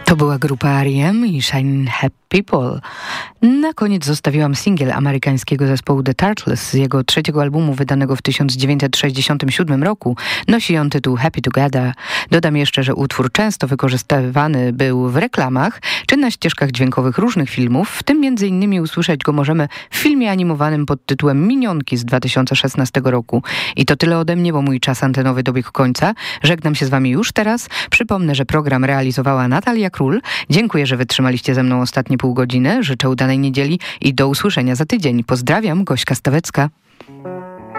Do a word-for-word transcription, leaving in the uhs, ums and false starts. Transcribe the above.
To była grupa R E M i Shine Happy People. Na koniec zostawiłam singiel amerykańskiego zespołu The Turtles z jego trzeciego albumu wydanego w tysiąc dziewięćset sześćdziesiątym siódmym roku. Nosi on tytuł Happy Together. Dodam jeszcze, że utwór często wykorzystywany był w reklamach czy na ścieżkach dźwiękowych różnych filmów, w tym między innymi usłyszeć go możemy w filmie animowanym pod tytułem Minionki z dwa tysiące szesnastego roku. I to tyle ode mnie, bo mój czas antenowy dobiegł końca. Żegnam się z wami już teraz. Przypomnę, że program realizowała Natalia Król. Dziękuję, że wytrzymaliście ze mną ostatnie pół godziny. Życzę udanej niedzieli i do usłyszenia za tydzień. Pozdrawiam, Gośka Stawecka.